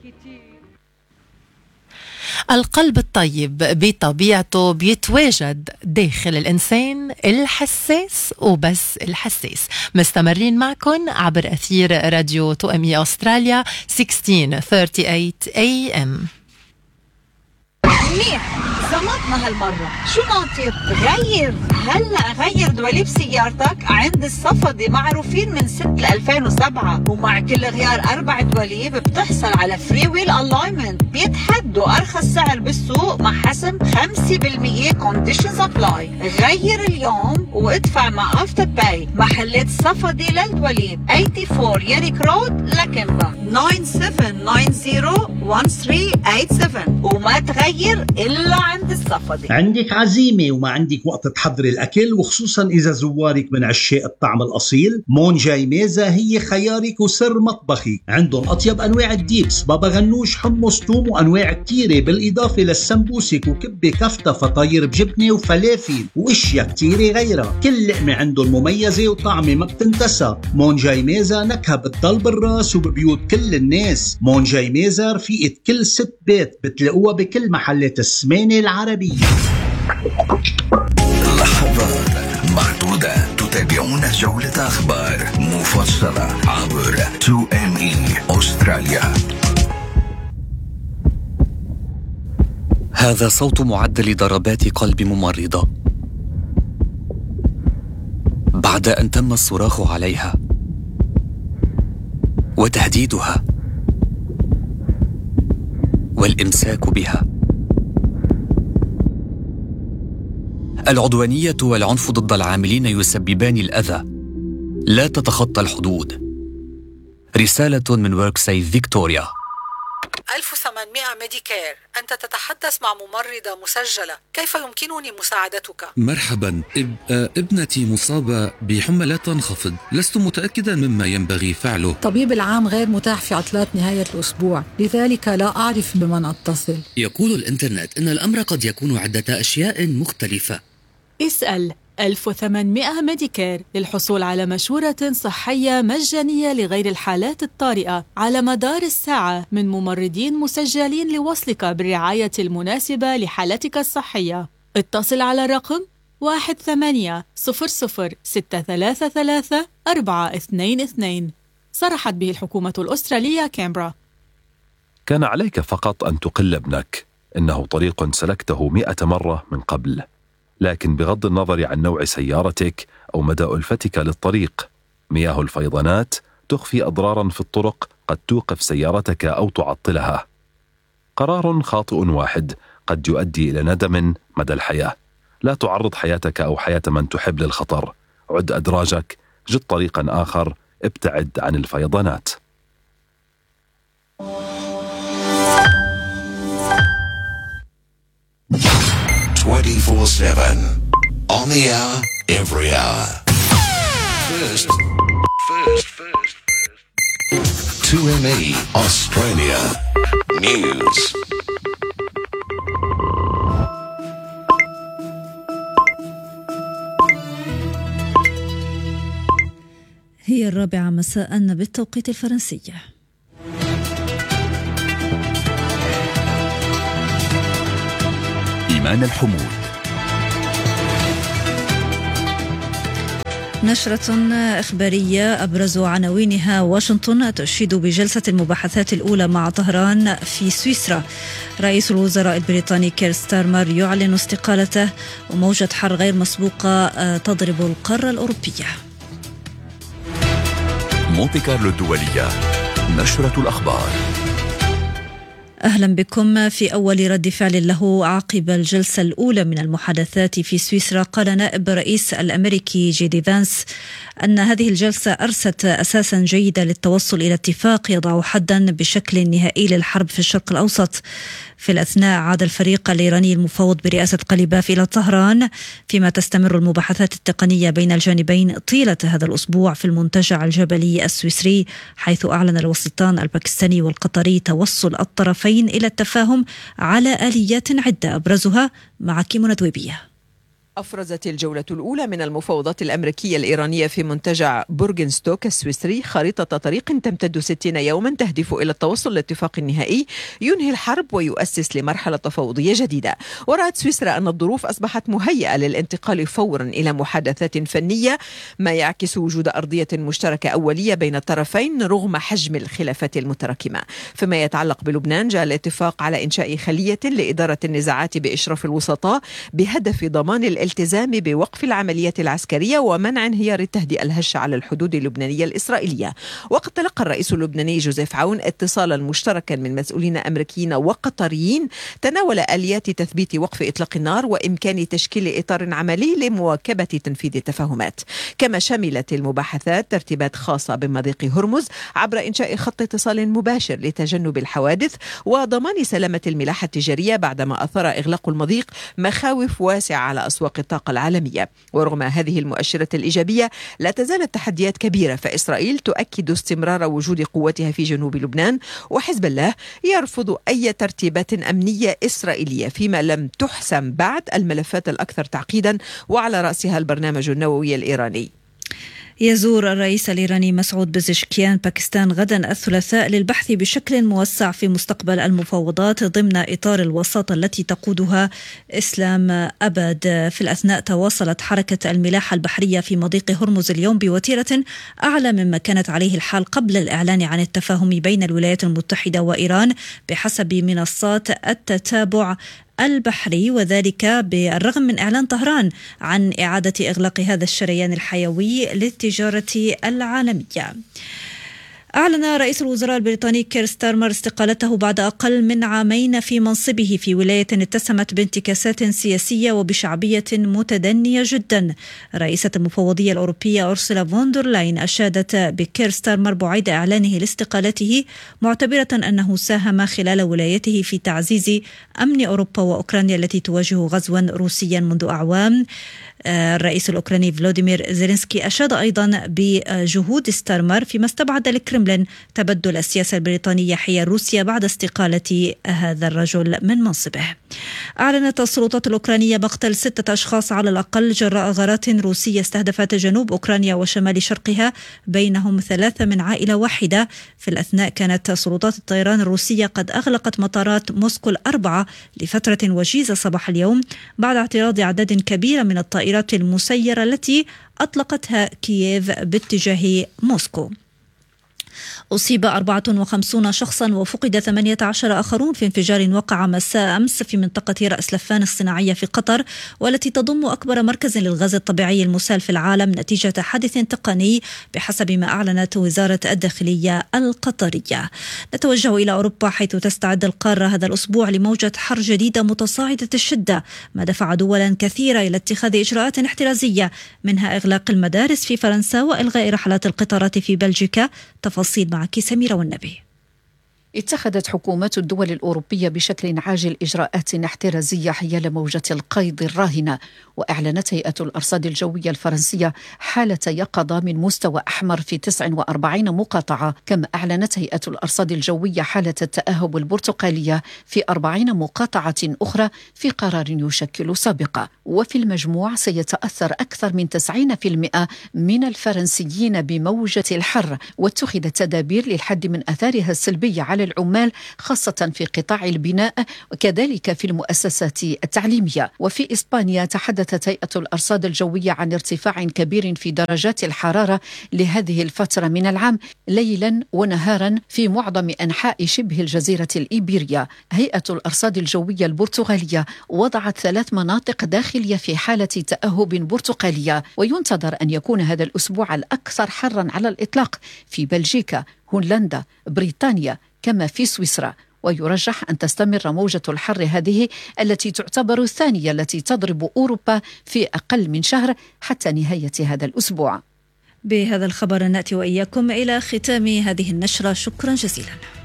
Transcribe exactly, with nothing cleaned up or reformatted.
القلب الطيب بطبيعته بيتواجد داخل الإنسان الحساس وبس الحساس. مستمرين معكم عبر أثير راديو توأمي أستراليا ستة عشر ثمانية وثلاثين إيه إم. منيح زمطنا هالمرة. شو ناطر؟ غير هلأ غير دواليب سيارتك عند الصفدي، معروفين من ستة ألفين وسبعة، ومع كل غيار أربع دواليب بتحصل على فري ويل ألاينمنت. بيتحدوا أرخص سعر بالسوق مع حسم خمسة بالمية كونديشنز أبلاي. غير اليوم وادفع مع أفتر باي. محلات الصفدي للدواليب أربعة وثمانين يريك رود لكنبا تسعة سبعة تسعة صفر واحد ثلاثة ثمانية سبعة، وما تغير إلا عند الصفدي. عندك عزيمة وما عندك وقت تحضري الأكل، وخصوصا إذا زوارك من عشاق الطعم الأصيل، مون جاي ميزة هي خيارك وسر مطبخي. عندهم أطيب أنواع الديبس، بابا غنوش، حمص، توم، وأنواع كتيرة، بالإضافة للسمبوسك وكبة كفتة فطاير بجبنة وفلافل وإشياء كتيرة غيرها. كل لقمة عندهم مميزة وطعمة ما بتنتسى. مون جاي ميزة نكهة بتضل بالراس وببيوت كل الناس. مون جاي ميزة رفيقة كل ست بيت، بتلاقوها بكل محلات السمانة العربية. لحظات معدودة تتابعون جولة أخبار مفصلة عبر تو إم إي أستراليا. هذا صوت معدل ضربات قلب ممرضة بعد أن تم الصراخ عليها وتهديدها والإمساك بها. العدوانية والعنف ضد العاملين يسببان الأذى، لا تتخطى الحدود. رسالة من وركسيف فيكتوريا. ألف وثمانمائة ميديكير، أنت تتحدث مع ممرضة مسجلة، كيف يمكنني مساعدتك؟ مرحبا، إب... ابنتي مصابة بحمى لا تنخفض، لست متأكدا مما ينبغي فعله. طبيب العام غير متاح في عطلات نهاية الأسبوع، لذلك لا أعرف بمن أتصل. يقول الإنترنت إن الأمر قد يكون عدة أشياء مختلفة. اسأل ألف وثمانمائة ميديكير للحصول على مشورة صحية مجانية لغير الحالات الطارئة على مدار الساعة من ممرضين مسجلين لوصلك بالرعاية المناسبة لحالتك الصحية. اتصل على الرقم واحد ثمانية صفر صفر ستة ثلاثة ثلاثة أربعة اثنين اثنين. صرحت به الحكومة الأسترالية كامبرا. كان عليك فقط أن تقل ابنك، إنه طريق سلكته مئة مرة من قبل. لكن بغض النظر عن نوع سيارتك أو مدى ألفتك للطريق، مياه الفيضانات تخفي أضرارا في الطرق قد توقف سيارتك أو تعطلها. قرار خاطئ واحد قد يؤدي إلى ندم مدى الحياة. لا تعرض حياتك أو حياة من تحب للخطر. عد أدراجك، جد طريقا آخر، ابتعد عن الفيضانات. twenty-four seven on the hour, every hour. First, first, first, first. two M E Australia News. هي الرابعة مساء بالتوقيت الفرنسي. إيمان الحمود. نشرة إخبارية أبرز عناوينها: واشنطن تشيد بجلسة المباحثات الأولى مع طهران في سويسرا. رئيس الوزراء البريطاني كير ستارمر يعلن استقالته. وموجة حر غير مسبوقة تضرب القارة الأوروبية. مونتي كارلو الدولية، نشرة الأخبار. أهلا بكم. في أول رد فعل له عقب الجلسة الأولى من المحادثات في سويسرا، قال نائب رئيس الأمريكي جي دي فانس أن هذه الجلسة أرست أساسا جيدا للتوصل إلى اتفاق يضع حدا بشكل نهائي للحرب في الشرق الأوسط. في الأثناء عاد الفريق الإيراني المفوض برئاسة قليباف إلى طهران، فيما تستمر المباحثات التقنية بين الجانبين طيلة هذا الأسبوع في المنتجع الجبلي السويسري، حيث أعلن الوسيطان الباكستاني والقطري توصل الطرفين إلى التفاهم على آليات عدة أبرزها مع كيمو ندويبية. أفرزت الجولة الأولى من المفاوضات الأمريكية الإيرانية في منتجع بورغنستوك السويسري خريطة طريق تمتد ستين يوما تهدف إلى التوصل لاتفاق نهائي ينهي الحرب ويؤسس لمرحلة تفاوضية جديدة. ورأت سويسرا أن الظروف أصبحت مهيئة للانتقال فورا إلى محادثات فنية، ما يعكس وجود أرضية مشتركة أولية بين الطرفين رغم حجم الخلافات المتراكمة. فيما يتعلق بلبنان، جاء الاتفاق على إنشاء خلية لإدارة النزاعات بإشراف الوسطاء بهدف ضمان الالتزام بوقف العمليات العسكرية ومنع انهيار التهدئة الهشة على الحدود اللبنانية الإسرائيلية. وقد تلقى الرئيس اللبناني جوزيف عون اتصالا مشتركا من مسؤولين أمريكيين وقطريين تناول آليات تثبيت وقف إطلاق النار وإمكان تشكيل إطار عملي لمواكبة تنفيذ التفاهمات. كما شملت المباحثات ترتيبات خاصة بمضيق هرمز عبر إنشاء خط اتصال مباشر لتجنب الحوادث وضمان سلامة الملاحة التجارية بعدما أثار إغلاق المضيق مخاوف واسعة على أسواق الطاقة العالمية. ورغم هذه المؤشرات الإيجابية لا تزال التحديات كبيرة، فإسرائيل تؤكد استمرار وجود قواتها في جنوب لبنان، وحزب الله يرفض أي ترتيبات أمنية إسرائيلية، فيما لم تحسم بعد الملفات الأكثر تعقيدا وعلى رأسها البرنامج النووي الإيراني. يزور الرئيس الإيراني مسعود بزشكيان باكستان غدا الثلاثاء للبحث بشكل موسع في مستقبل المفاوضات ضمن إطار الوساطة التي تقودها إسلام أبد. في الأثناء تواصلت حركة الملاحة البحرية في مضيق هرمز اليوم بوتيرة أعلى مما كانت عليه الحال قبل الإعلان عن التفاهم بين الولايات المتحدة وإيران بحسب منصات التتابع البحري، وذلك بالرغم من إعلان طهران عن إعادة إغلاق هذا الشريان الحيوي للتجارة العالمية. أعلن رئيس الوزراء البريطاني كير ستارمر استقالته بعد أقل من عامين في منصبه في ولاية اتسمت بانتكاسات سياسية وبشعبية متدنية جدا. رئيسة المفوضية الأوروبية أورسولا فوندر لاين أشادت بكير ستارمر بعيد إعلانه لاستقالته، معتبرة أنه ساهم خلال ولايته في تعزيز أمن أوروبا وأوكرانيا التي تواجه غزوا روسيا منذ أعوام. الرئيس الأوكراني فلوديمير زيلينسكي أشاد أيضا بجهود ستارمر فيما استبعد الكرملين تبدل السياسة البريطانية حيال روسيا بعد استقالة هذا الرجل من منصبه. أعلنت السلطات الأوكرانية مقتل ستة أشخاص على الأقل جراء غارات روسية استهدفت جنوب أوكرانيا وشمال شرقها، بينهم ثلاثة من عائلة واحدة. في الأثناء كانت سلطات الطيران الروسية قد أغلقت مطارات موسكو الأربعة لفترة وجيزة صباح اليوم بعد اعتراض أعداد كبيرة من الطائرات المسيرة التي أطلقتها كييف باتجاه موسكو. أصيب أربعة وخمسين شخصا وفقد ثمانية عشر آخرون في انفجار وقع مساء أمس في منطقة رأس لفان الصناعية في قطر، والتي تضم أكبر مركز للغاز الطبيعي المسال في العالم نتيجة حادث تقني بحسب ما أعلنت وزارة الداخلية القطرية. نتوجه إلى أوروبا حيث تستعد القارة هذا الأسبوع لموجة حر جديدة متصاعدة الشدة، ما دفع دولا كثيرة إلى اتخاذ إجراءات احترازية منها إغلاق المدارس في فرنسا وإلغاء رحلات القطارات في بلجيكا. تفاصيل معك سميرة والنبي. اتخذت حكومات الدول الأوروبية بشكل عاجل إجراءات احترازية حيال موجة القيض الراهنة، وأعلنت هيئة الأرصاد الجوية الفرنسية حالة يقظة من مستوى أحمر في تسعة وأربعين مقاطعة، كما أعلنت هيئة الأرصاد الجوية حالة التأهب البرتقالية في أربعين مقاطعة أخرى في قرار يشكل سابقة. وفي المجموع سيتأثر أكثر من تسعين بالمئة من الفرنسيين بموجة الحر، واتخذت تدابير للحد من أثارها السلبية على العمال خاصة في قطاع البناء وكذلك في المؤسسات التعليمية. وفي إسبانيا تحدثت هيئة الأرصاد الجوية عن ارتفاع كبير في درجات الحرارة لهذه الفترة من العام ليلا ونهارا في معظم أنحاء شبه الجزيرة الإيبيرية. هيئة الأرصاد الجوية البرتغالية وضعت ثلاث مناطق داخلية في حالة تأهب برتقالية، وينتظر أن يكون هذا الأسبوع الأكثر حرا على الإطلاق في بلجيكا، هولندا، بريطانيا، كما في سويسرا. ويرجح أن تستمر موجة الحر هذه التي تعتبر الثانية التي تضرب أوروبا في أقل من شهر حتى نهاية هذا الأسبوع. بهذا الخبر نأتي وإياكم إلى ختام هذه النشرة. شكرا جزيلا.